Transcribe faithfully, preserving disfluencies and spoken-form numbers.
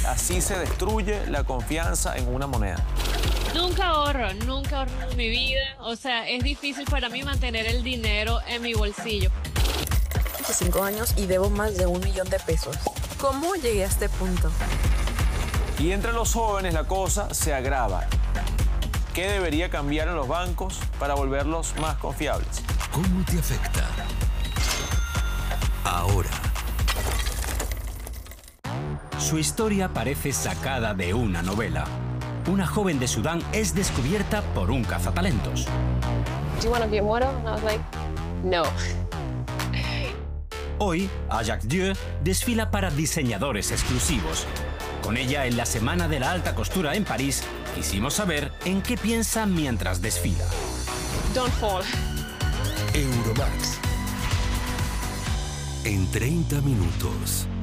Así se destruye la confianza en una moneda. Nunca ahorro, nunca ahorro en mi vida. O sea, es difícil para mí mantener el dinero en mi bolsillo. veinticinco años y debo más de un millón de pesos. ¿Cómo llegué a este punto? Y entre los jóvenes la cosa se agrava. ¿Qué debería cambiar en los bancos para volverlos más confiables? ¿Cómo te afecta? Ahora. Su historia parece sacada de una novela. Una joven de Sudán es descubierta por un cazatalentos. Do you want to be a model? And I was like, no. Hoy, Ajak Dieu desfila para diseñadores exclusivos. Con ella, en la Semana de la Alta Costura en París, quisimos saber en qué piensa mientras desfila. Don't fall. Euromax. En treinta minutos.